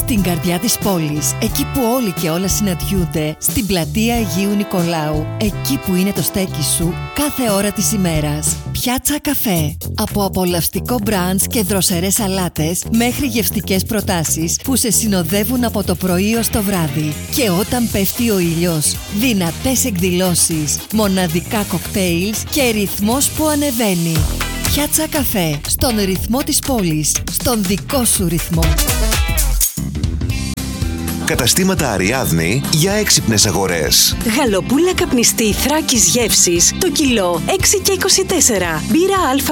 Στην καρδιά της πόλης, εκεί που όλοι και όλα συναντιούνται, στην πλατεία Αγίου Νικολάου, εκεί που είναι το στέκι σου κάθε ώρα της ημέρας. Πιάτσα Καφέ. Από απολαυστικό μπραντς και δροσερές σαλάτες μέχρι γευστικές προτάσεις που σε συνοδεύουν από το πρωί ως το βράδυ. Και όταν πέφτει ο ήλιος, δυνατές εκδηλώσεις, μοναδικά κοκτέιλς και ρυθμός που ανεβαίνει. Πιάτσα Καφέ. Στον ρυθμό της πόλης. Στον δικό σου ρυθμό. Καταστήματα Αριάδνη για έξυπνες αγορές. Γαλοπούλα καπνιστή Θράκης γεύσης το κιλό 6,24. Μπύρα Α